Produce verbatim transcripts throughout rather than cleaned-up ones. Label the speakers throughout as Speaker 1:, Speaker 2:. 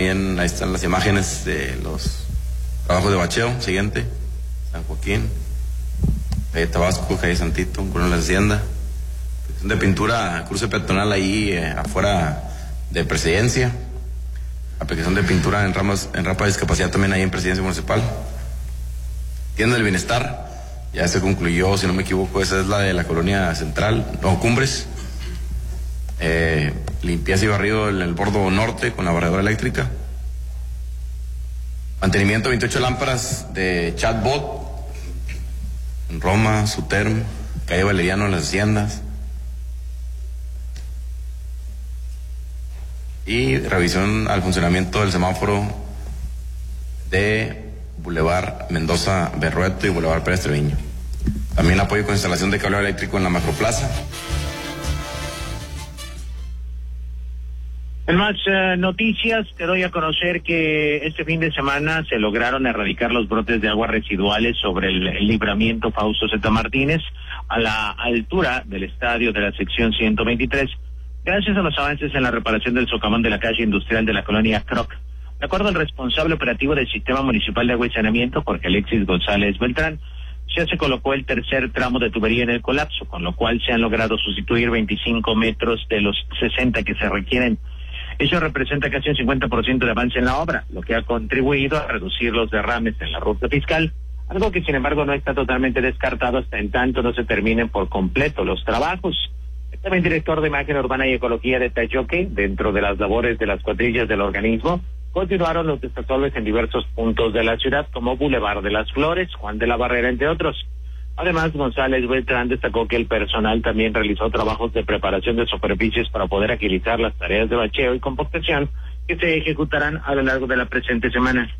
Speaker 1: también, ahí están las imágenes de los trabajos de bacheo. Siguiente, San Joaquín, calle Tabasco, calle Santito, Corona de la Hacienda. De pintura, cruce peatonal ahí eh, afuera de Presidencia. Aplicación de pintura en ramas, en rampa de discapacidad también ahí en Presidencia Municipal. Tienda del Bienestar, ya se concluyó, si no me equivoco, esa es la de la Colonia Central, no, Cumbres. Eh, limpieza y barrido en el bordo norte con la barredora eléctrica. Mantenimiento de veintiocho lámparas de chatbot en Roma, Suterm, calle Valeriano en las Haciendas. Y revisión al funcionamiento del semáforo de Boulevard Mendoza Berrueto y Boulevard Pérez Treviño. También apoyo con instalación de cable eléctrico en la Macroplaza.
Speaker 2: En más eh, noticias, te doy a conocer que este fin de semana se lograron erradicar los brotes de aguas residuales sobre el, el libramiento Fausto Zeta Martínez a la altura del estadio de la sección ciento veintitrés, gracias a los avances en la reparación del socavón de la calle industrial de la colonia Croc. De acuerdo al responsable operativo del Sistema Municipal de Agua y Saneamiento, Jorge Alexis González Beltrán, ya se colocó el tercer tramo de tubería en el colapso, con lo cual se han logrado sustituir veinticinco metros de los sesenta que se requieren. Eso representa casi un cincuenta por ciento de avance en la obra, lo que ha contribuido a reducir los derrames en la ruta fiscal, algo que sin embargo no está totalmente descartado hasta en tanto no se terminen por completo los trabajos. También director de Imagen Urbana y Ecología detalló que, dentro de las labores de las cuadrillas del organismo, continuaron los destacables en diversos puntos de la ciudad, como Boulevard de las Flores, Juan de la Barrera, entre otros. Además, González Beltrán destacó que el personal también realizó trabajos de preparación de superficies para poder agilizar las tareas de bacheo y compactación que se ejecutarán a lo largo de la presente semana.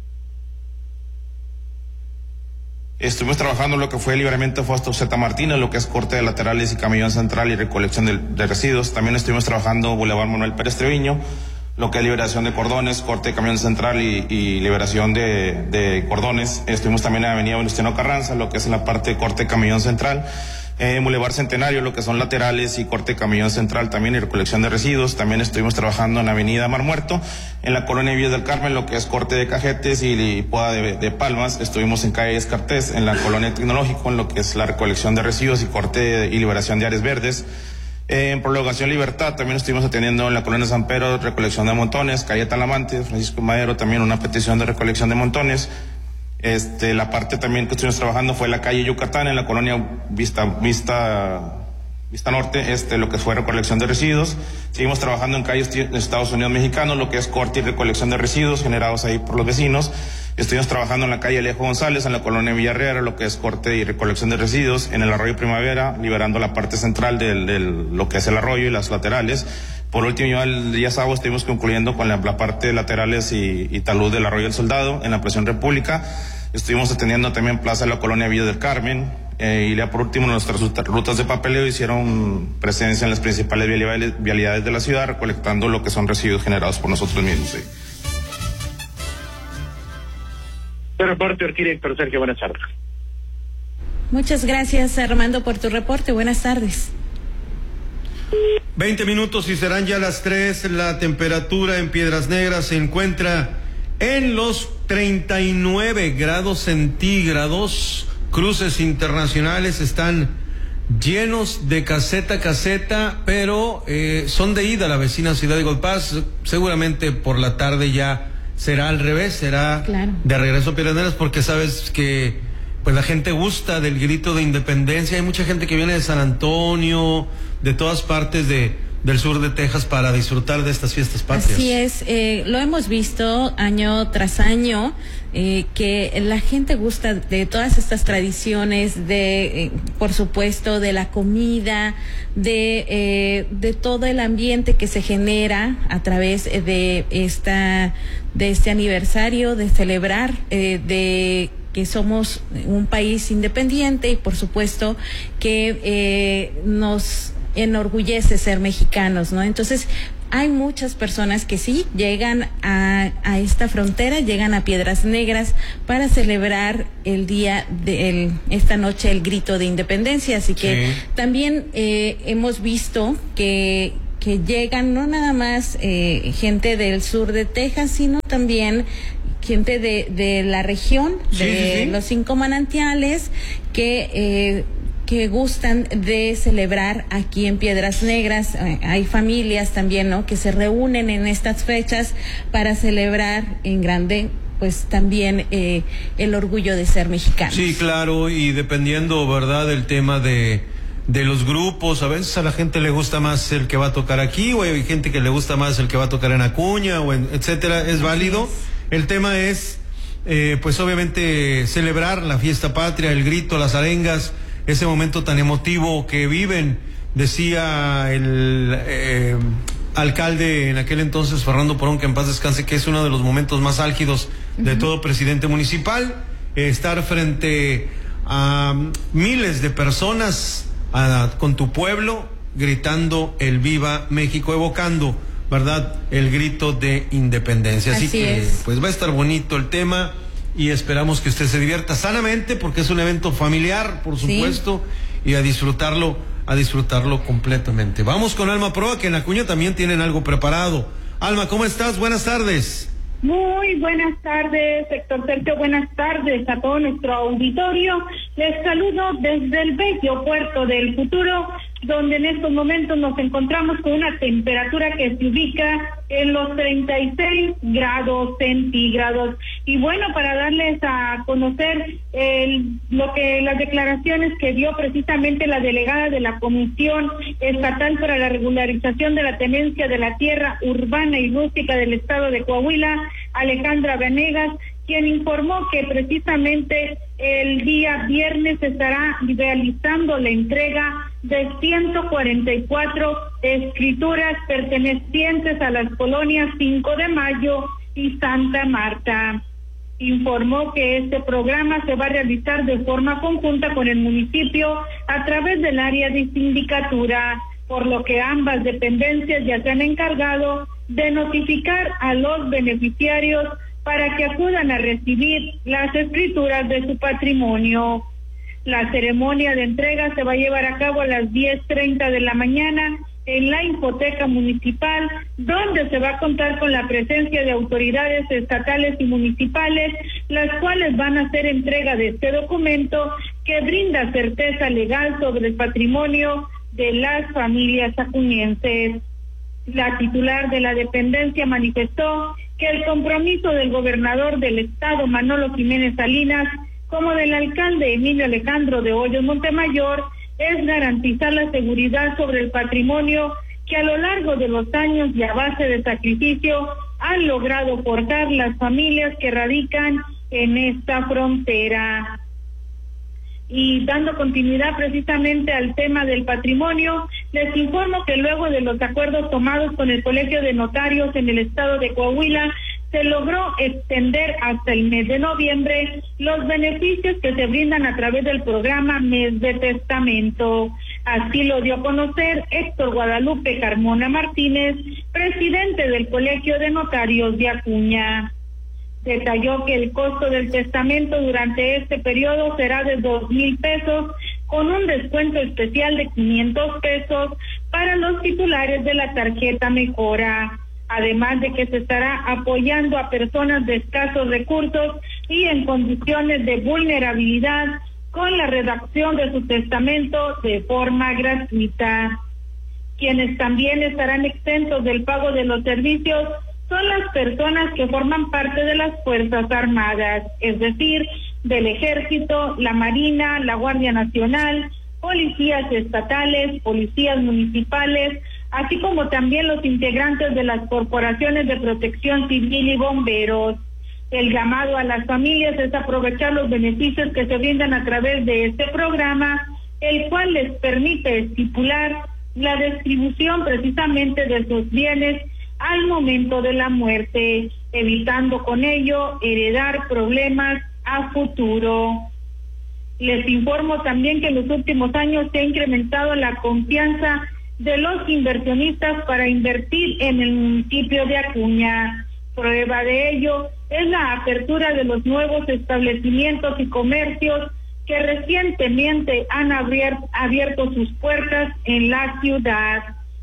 Speaker 3: Estuvimos trabajando en lo que fue el libramiento Fausto Zeta Martínez, lo que es corte de laterales y camellón central y recolección de, de residuos. También estuvimos trabajando Boulevard Manuel Pérez Treviño, lo que es liberación de cordones, corte de camión central y, y liberación de, de cordones. Estuvimos también en Avenida Venustiano Carranza, lo que es en la parte de corte de camión central. Eh, Boulevard Centenario, lo que son laterales y corte de camión central también y recolección de residuos. También estuvimos trabajando en Avenida Mar Muerto, en la colonia Villas del Carmen, lo que es corte de cajetes y, y poda de, de palmas. Estuvimos en calle Escartés, en la colonia Tecnológico, en lo que es la recolección de residuos y corte y liberación de áreas verdes. Eh, en Prolongación Libertad también estuvimos atendiendo en la colonia San Pedro, recolección de montones. Calle Talamante, Francisco Madero, también una petición de recolección de montones. Este, la parte también que estuvimos trabajando fue la calle Yucatán, en la colonia Vista, Vista, Vista Norte, este, lo que fue recolección de residuos. Seguimos trabajando en calles de Estados Unidos Mexicanos, lo que es corte y recolección de residuos generados ahí por los vecinos. Estuvimos trabajando en la calle Alejo González, en la colonia Villarreal, lo que es corte y recolección de residuos. En el arroyo Primavera, liberando la parte central de del, lo que es el arroyo y las laterales. Por último, el día sábado estuvimos concluyendo con la, la parte de laterales y, y talud del arroyo del Soldado en la Presión República. Estuvimos atendiendo también Plaza de la Colonia Villa del Carmen. Eh, y ya por último, nuestras rutas de papeleo hicieron presencia en las principales vialidades, vialidades de la ciudad, recolectando lo que son residuos generados por nosotros mismos. ¿Sí?
Speaker 2: El reporte, arquitecto Sergio, buenas tardes.
Speaker 4: Muchas gracias, Armando, por tu reporte. Buenas tardes.
Speaker 5: veinte minutos y serán ya las tres. La temperatura en Piedras Negras se encuentra en los treinta y nueve grados centígrados. Cruces internacionales están llenos de caseta a caseta, pero eh, son de ida a la vecina ciudad de Gold Pass. Seguramente por la tarde ya será al revés, será claro. de regreso a Piedras Negras, porque sabes que pues la gente gusta del grito de independencia. Hay mucha gente que viene de San Antonio, de todas partes de del sur de Texas para disfrutar de estas fiestas patrias.
Speaker 4: Así es, eh, lo hemos visto año tras año, eh, que la gente gusta de todas estas tradiciones, de, eh, por supuesto, de la comida, de, eh, de todo el ambiente que se genera a través de esta, de este aniversario, de celebrar, eh, de que somos un país independiente y por supuesto que eh, nos enorgullece ser mexicanos, ¿no? Entonces hay muchas personas que sí llegan a, a esta frontera, llegan a Piedras Negras para celebrar el día de el, esta noche el grito de independencia, así que sí. también eh, hemos visto que que llegan no nada más eh, gente del sur de Texas, sino también gente de, de la región,
Speaker 5: sí,
Speaker 4: de
Speaker 5: sí, sí.
Speaker 4: los cinco manantiales, que eh, que gustan de celebrar aquí en Piedras Negras. Eh, hay familias también, ¿no?, que se reúnen en estas fechas para celebrar en grande, pues también eh, el orgullo de ser mexicanos.
Speaker 5: Sí, claro, y dependiendo, ¿verdad?, del tema de de los grupos, a veces a la gente le gusta más el que va a tocar aquí, o hay gente que le gusta más el que va a tocar en Acuña, o en, etcétera, es válido. El tema es, eh, pues obviamente, celebrar la fiesta patria, el grito, las arengas, ese momento tan emotivo que viven. Decía el eh, alcalde en aquel entonces, Fernando Porón, que en paz descanse, que es uno de los momentos más álgidos de uh-huh. todo presidente municipal, eh, estar frente a miles de personas, a, con tu pueblo, gritando el Viva México, evocando, ¿verdad?, el grito de independencia. Así, Así que, es. pues va a estar bonito el tema y esperamos que usted se divierta sanamente, porque es un evento familiar, por supuesto, sí. y a disfrutarlo, a disfrutarlo completamente. Vamos con Alma Proa, que en Acuña también tienen algo preparado. Alma, ¿cómo estás? Buenas tardes.
Speaker 6: Muy buenas tardes, Héctor Sergio, buenas tardes a todo nuestro auditorio. Les saludo desde el bello puerto del Futuro, donde en estos momentos nos encontramos con una temperatura que se ubica en los treinta y seis grados centígrados. Y bueno, para darles a conocer el, lo que las declaraciones que dio precisamente la delegada de la Comisión Estatal para la Regularización de la Tenencia de la Tierra Urbana y Rústica del Estado de Coahuila, Alejandra Venegas, quien informó que precisamente el día viernes se estará realizando la entrega de ciento cuarenta y cuatro escrituras pertenecientes a las colonias cinco de mayo y Santa Marta. Informó que este programa se va a realizar de forma conjunta con el municipio a través del área de sindicatura, por lo que ambas dependencias ya se han encargado de notificar a los beneficiarios para que acudan a recibir las escrituras de su patrimonio. La ceremonia de entrega se va a llevar a cabo a las diez treinta de la mañana en la Infoteca Municipal, donde se va a contar con la presencia de autoridades estatales y municipales, las cuales van a hacer entrega de este documento que brinda certeza legal sobre el patrimonio de las familias acuñenses. La titular de la dependencia manifestó que el compromiso del gobernador del estado, Manolo Jiménez Salinas, como del alcalde Emilio Alejandro de Hoyos Montemayor, es garantizar la seguridad sobre el patrimonio que a lo largo de los años y a base de sacrificio han logrado forjar las familias que radican en esta frontera. Y dando continuidad precisamente al tema del patrimonio, les informo que luego de los acuerdos tomados con el Colegio de Notarios en el estado de Coahuila, se logró extender hasta el mes de noviembre los beneficios que se brindan a través del programa Mes de Testamento. Así lo dio a conocer Héctor Guadalupe Carmona Martínez, presidente del Colegio de Notarios de Acuña. Detalló que el costo del testamento durante este periodo será de dos mil pesos, con un descuento especial de quinientos pesos para los titulares de la tarjeta Mejora. Además de que se estará apoyando a personas de escasos recursos y en condiciones de vulnerabilidad con la redacción de su testamento de forma gratuita. Quienes también estarán exentos del pago de los servicios son las personas que forman parte de las Fuerzas Armadas, es decir, del Ejército, la Marina, la Guardia Nacional, policías estatales, policías municipales, así como también los integrantes de las corporaciones de protección civil y bomberos. El llamado a las familias es aprovechar los beneficios que se brindan a través de este programa, el cual les permite estipular la distribución precisamente de sus bienes al momento de la muerte, evitando con ello heredar problemas a futuro. Les informo también que en los últimos años se ha incrementado la confianza de los inversionistas para invertir en el municipio de Acuña. Prueba de ello es la apertura de los nuevos establecimientos y comercios que recientemente han abierto, abierto sus puertas en la ciudad.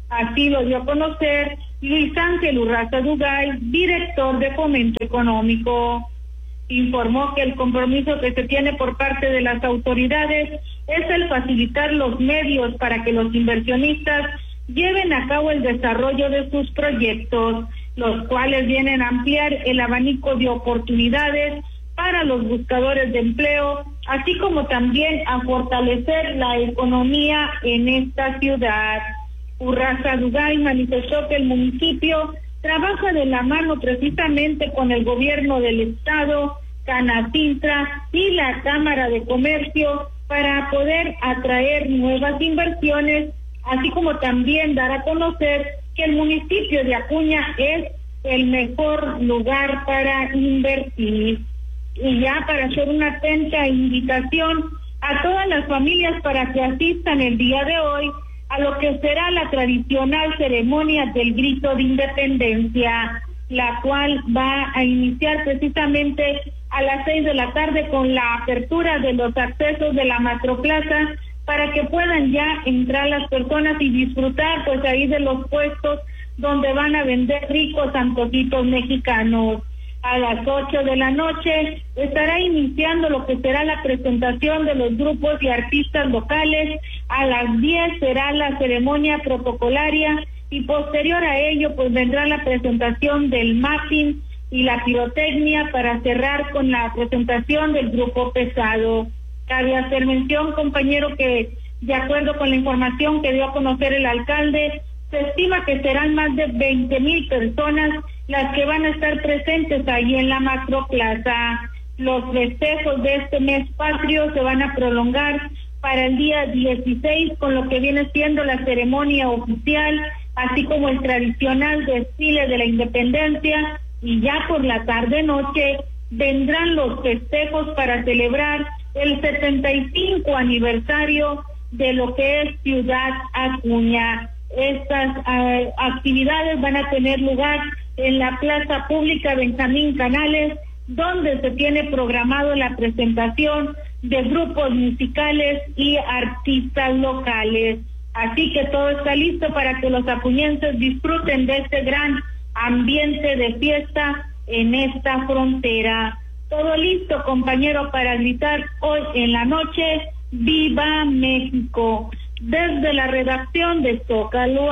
Speaker 6: Así lo dio a conocer Luis Ángel Urraza Dugay, director de Fomento Económico. Informó que el compromiso que se tiene por parte de las autoridades es el facilitar los medios para que los inversionistas lleven a cabo el desarrollo de sus proyectos, los cuales vienen a ampliar el abanico de oportunidades para los buscadores de empleo, así como también a fortalecer la economía en esta ciudad. Urraza Dugay manifestó que el municipio trabaja de la mano precisamente con el gobierno del estado, Canacintra y la Cámara de Comercio para poder atraer nuevas inversiones, así como también dar a conocer que el municipio de Acuña es el mejor lugar para invertir. Y ya para hacer una atenta invitación a todas las familias para que asistan el día de hoy a lo que será la tradicional ceremonia del grito de independencia, la cual va a iniciar precisamente a las seis de la tarde con la apertura de los accesos de la Macroplaza para que puedan ya entrar las personas y disfrutar pues ahí de los puestos donde van a vender ricos antojitos mexicanos. A las ocho de la noche estará iniciando lo que será la presentación de los grupos y artistas locales. A las diez será la ceremonia protocolaria y posterior a ello pues vendrá la presentación del mapping y la pirotecnia para cerrar con la presentación del grupo pesado. Cabe hacer mención, compañero, que de acuerdo con la información que dio a conocer el alcalde, se estima que serán más de veinte mil personas las que van a estar presentes ahí en la Macroplaza. Los festejos de este mes patrio se van a prolongar para el día dieciséis con lo que viene siendo la ceremonia oficial, así como el tradicional desfile de la independencia, y ya por la tarde-noche vendrán los festejos para celebrar el setenta y cinco aniversario de lo que es Ciudad Acuña. Estas uh, actividades van a tener lugar en la Plaza Pública Benjamín Canales, donde se tiene programado la presentación de grupos musicales y artistas locales. Así que todo está listo para que los acuñenses disfruten de este gran ambiente de fiesta en esta frontera. Todo listo, compañero, para gritar hoy en la noche, ¡Viva México! Desde la redacción de Zócalo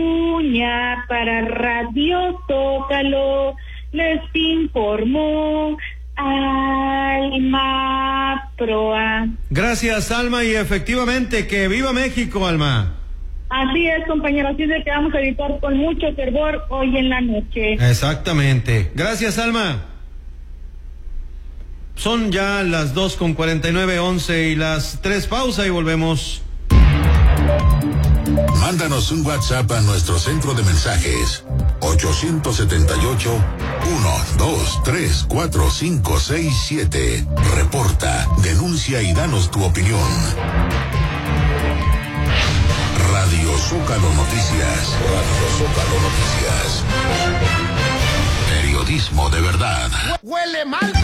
Speaker 6: Acuña, para Radio Zócalo, les informó Alma Proa.
Speaker 5: Gracias, Alma, y efectivamente, que viva México, Alma.
Speaker 6: Así es, compañero, así es que vamos a editar con mucho fervor hoy en la noche.
Speaker 5: Exactamente. Gracias, Alma. Son ya las dos con cuarenta y nueve, once y las tres, pausa y volvemos.
Speaker 7: Mándanos un WhatsApp a nuestro centro de mensajes ocho siete ocho, uno dos tres cuatro cinco seis siete. Reporta, denuncia y danos tu opinión. Radio Zócalo Noticias. Radio Zócalo Noticias. Periodismo de verdad.
Speaker 8: Huele mal.